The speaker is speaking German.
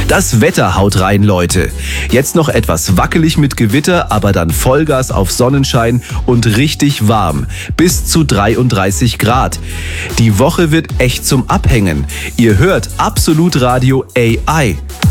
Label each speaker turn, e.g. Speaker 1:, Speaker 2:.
Speaker 1: Das Wetter haut rein, Leute. Jetzt noch etwas wackelig mit Gewitter, aber dann Vollgas auf Sonnenschein und richtig warm. Bis zu 33 Grad. Die Woche wird echt zum Abhängen. Ihr hört Absolut Radio AI.